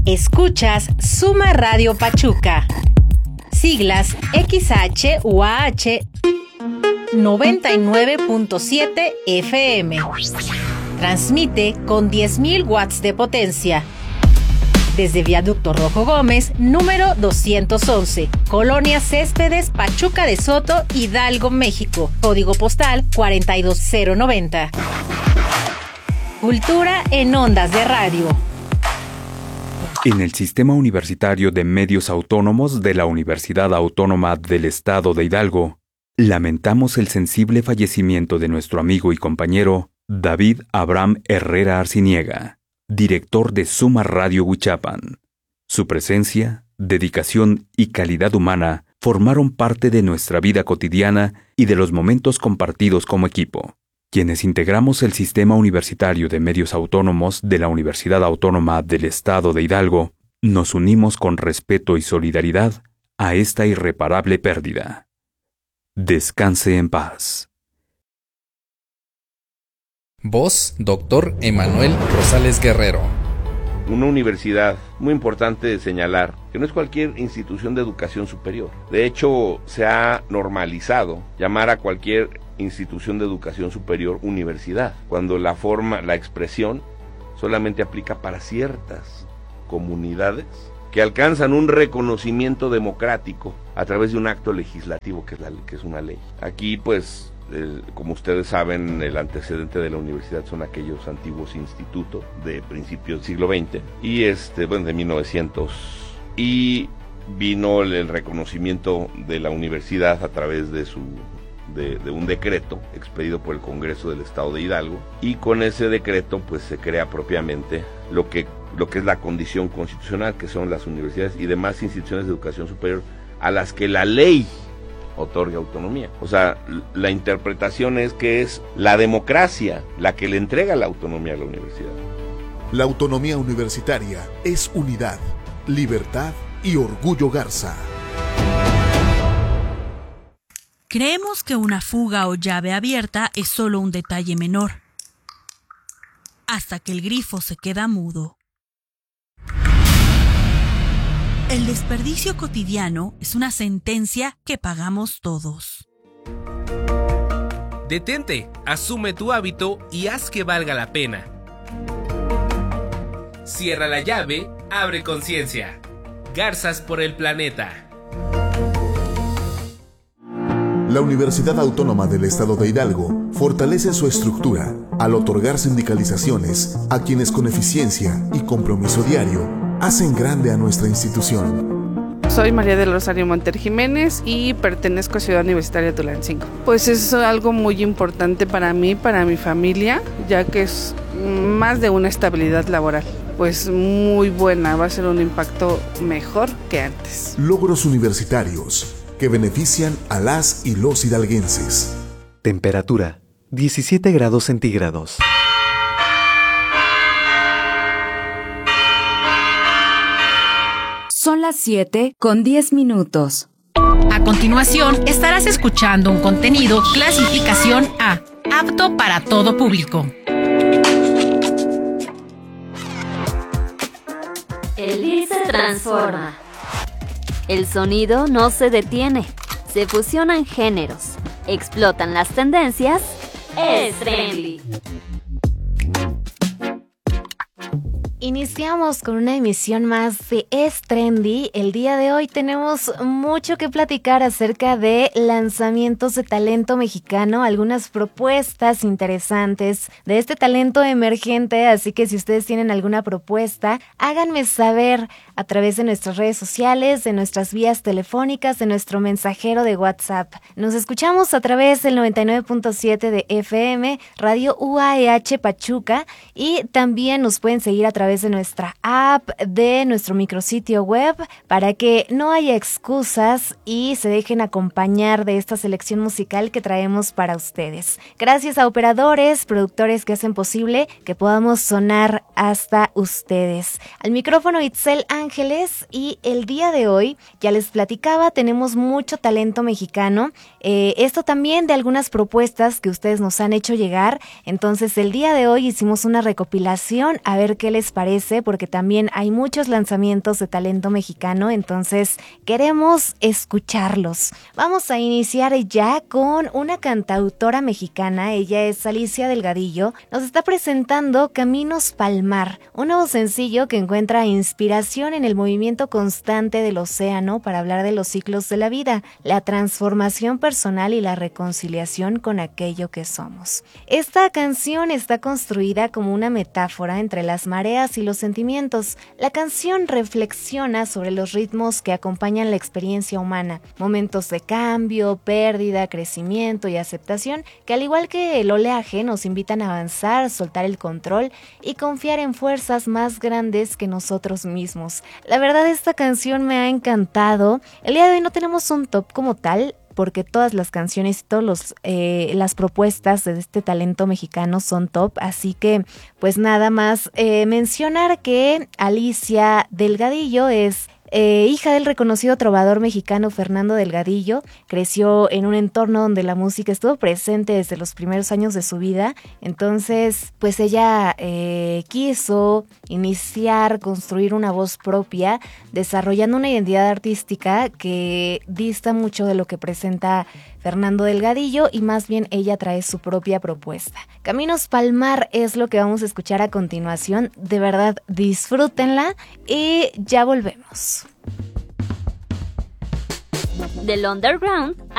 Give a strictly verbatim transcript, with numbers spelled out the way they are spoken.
Escuchas Suma Radio Pachuca. Siglas X H U A H noventa y nueve punto siete F M. Transmite con diez mil watts de potencia. Desde Viaducto Rojo Gómez, número doscientos once, Colonia Céspedes, Pachuca de Soto, Hidalgo, México. Código postal cuarenta y dos cero noventa. Cultura en ondas de radio. En el Sistema Universitario de Medios Autónomos de la Universidad Autónoma del Estado de Hidalgo, lamentamos el sensible fallecimiento de nuestro amigo y compañero David Abraham Herrera Arciniega, director de Suma Radio Huichapan. Su presencia, dedicación y calidad humana formaron parte de nuestra vida cotidiana y de los momentos compartidos como equipo. Quienes integramos el Sistema Universitario de Medios Autónomos de la Universidad Autónoma del Estado de Hidalgo, nos unimos con respeto y solidaridad a esta irreparable pérdida. Descanse en paz. Voz, doctor Emanuel Rosales Guerrero. Una universidad, muy importante de señalar, que no es cualquier institución de educación superior. De hecho, se ha normalizado llamar a cualquier institución de educación superior universidad, cuando la forma, la expresión, solamente aplica para ciertas comunidades que alcanzan un reconocimiento democrático a través de un acto legislativo que es, la, que es una ley. Aquí, pues, el, como ustedes saben, el antecedente de la universidad son aquellos antiguos institutos de principios del siglo veinte y este, bueno, de mil novecientos, y vino el, el reconocimiento de la universidad a través de su De, de un decreto expedido por el Congreso del Estado de Hidalgo, y con ese decreto pues se crea propiamente lo que, lo que es la condición constitucional, que son las universidades y demás instituciones de educación superior a las que la ley otorga autonomía. O sea, la interpretación es que es la democracia la que le entrega la autonomía a la universidad. La autonomía universitaria es unidad, libertad y orgullo Garza. Creemos que una fuga o llave abierta es solo un detalle menor, hasta que el grifo se queda mudo. El desperdicio cotidiano es una sentencia que pagamos todos. Detente, asume tu hábito y haz que valga la pena. Cierra la llave, abre conciencia. Garzas por el planeta. La Universidad Autónoma del Estado de Hidalgo fortalece su estructura al otorgar sindicalizaciones a quienes con eficiencia y compromiso diario hacen grande a nuestra institución. Soy María del Rosario Monter Jiménez y pertenezco a Ciudad Universitaria Tulancingo. Pues es algo muy importante para mí, para mi familia, ya que es más de una estabilidad laboral. Pues muy buena, va a ser un impacto mejor que antes. Logros universitarios que benefician a las y los hidalguenses. Temperatura, diecisiete grados centígrados. Son las siete con diez minutos. A continuación, estarás escuchando un contenido clasificación A, apto para todo público. El I R se transforma. El sonido no se detiene, se fusionan géneros, explotan las tendencias. Es Trendy. Iniciamos con una emisión más de Es Trendy. El día de hoy tenemos mucho que platicar acerca de lanzamientos de talento mexicano, algunas propuestas interesantes de este talento emergente, así que si ustedes tienen alguna propuesta, háganme saber a través de nuestras redes sociales, de nuestras vías telefónicas, de nuestro mensajero de WhatsApp. Nos escuchamos a través del noventa y nueve punto siete de F M, Radio U A H Pachuca, y también nos pueden seguir a través de nuestra app, de nuestro micrositio web, para que no haya excusas y se dejen acompañar de esta selección musical que traemos para ustedes. Gracias a operadores, productores que hacen posible que podamos sonar hasta ustedes. Al micrófono Itzel Ángeles, y el día de hoy, ya les platicaba, tenemos mucho talento mexicano. Eh, esto también de algunas propuestas que ustedes nos han hecho llegar. Entonces el día de hoy hicimos una recopilación, a ver qué les parece. parece, porque también hay muchos lanzamientos de talento mexicano, entonces queremos escucharlos. Vamos a iniciar ya con una cantautora mexicana, ella es Alicia Delgadillo, nos está presentando Caminos pa'l Mar, un nuevo sencillo que encuentra inspiración en el movimiento constante del océano para hablar de los ciclos de la vida, la transformación personal y la reconciliación con aquello que somos. Esta canción está construida como una metáfora entre las mareas y los sentimientos. La canción reflexiona sobre los ritmos que acompañan la experiencia humana, momentos de cambio, pérdida, crecimiento y aceptación, que al igual que el oleaje nos invitan a avanzar, soltar el control y confiar en fuerzas más grandes que nosotros mismos. La verdad, esta canción me ha encantado. El día de hoy no tenemos un top como tal, porque todas las canciones y todas eh, las propuestas de este talento mexicano son top, así que pues nada más eh, mencionar que Alicia Delgadillo es Eh, hija del reconocido trovador mexicano Fernando Delgadillo, creció en un entorno donde la música estuvo presente desde los primeros años de su vida, entonces pues ella eh, quiso iniciar, construir una voz propia, desarrollando una identidad artística que dista mucho de lo que presenta Fernando Delgadillo y más bien ella trae su propia propuesta. Caminos pa'l Mar es lo que vamos a escuchar a continuación, de verdad disfrútenla y ya volvemos. Del underground